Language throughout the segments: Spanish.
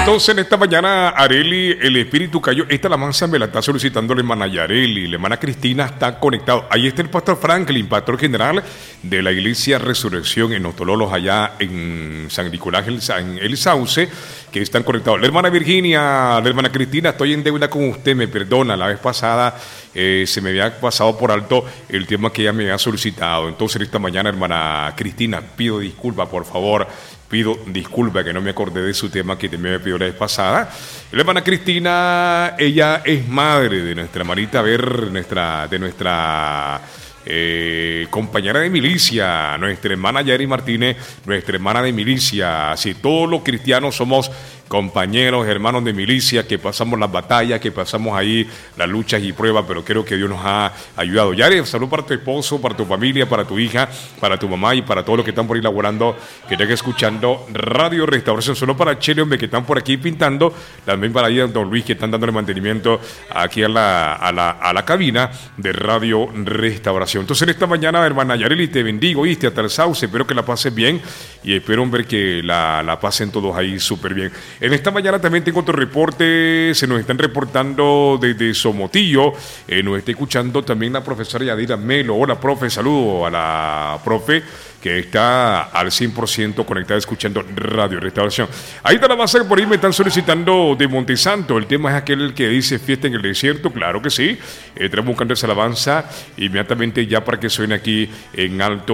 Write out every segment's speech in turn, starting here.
Entonces en esta mañana Areli, el espíritu cayó. Esta alabanza me la está solicitando la hermana Yareli. La hermana Cristina está conectado. Ahí está el pastor Franklin, pastor general de la iglesia Resurrección en Otololos, allá en San Nicolás, en el Sauce, que están conectados. La hermana Virginia, la hermana Cristina, estoy en deuda con usted, me perdona. La vez pasada se me había pasado por alto el tema que ella me había solicitado. Entonces esta mañana, hermana Cristina, pido disculpas, por favor. Pido disculpas que no me acordé de su tema que me pidió la vez pasada. La hermana Cristina, ella es madre de nuestra hermanita de nuestra compañera de milicia, nuestra hermana Yari Martínez, nuestra hermana de milicia. Así todos los cristianos somos compañeros, hermanos de milicia, que pasamos las batallas, que pasamos ahí las luchas y pruebas, pero creo que Dios nos ha ayudado. Yari, salud para tu esposo, para tu familia, para tu hija, para tu mamá y para todos los que están por ahí laborando, que están escuchando Radio Restauración. Solo para Chele, hombre, que están por aquí pintando, también para ahí don Luis, que están dándole mantenimiento aquí a la cabina de Radio Restauración. Entonces en esta mañana, hermana Yareli, te bendigo, ¿viste? Hasta el Sauce, espero que la pases bien y espero, hombre, que la pasen todos ahí súper bien. En esta mañana también tengo otro reporte, se nos están reportando desde Somotillo, nos está escuchando también la profesora Yadira Melo. Hola, profe, saludo a la profe que está al 100% conectada escuchando Radio Restauración. Ahí está la base que por ahí me están solicitando de Montesanto. El tema es aquel que dice fiesta en el desierto, claro que sí. Estamos buscando esa alabanza inmediatamente ya para que suene aquí en alto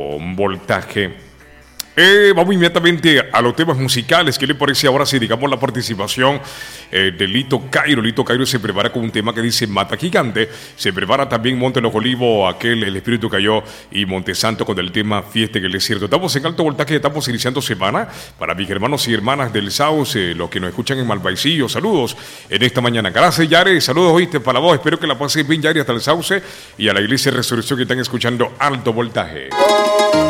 voltaje. Vamos inmediatamente a los temas musicales. ¿Qué le parece ahora si digamos la participación de Lito Cairo? Lito Cairo se prepara con un tema que dice Mata Gigante. Se prepara también Monte Los Olivos, El Espíritu Cayó, y Montesanto con el tema Fiesta en el Desierto. Estamos en alto voltaje, estamos iniciando semana. Para mis hermanos y hermanas del Sauce, los que nos escuchan en Malvaicillo, saludos en esta mañana. Gracias, Yare, saludos, oíste, para vos. Espero que la pases bien, Yare, hasta el Sauce, y a la iglesia Resurrección que están escuchando alto voltaje.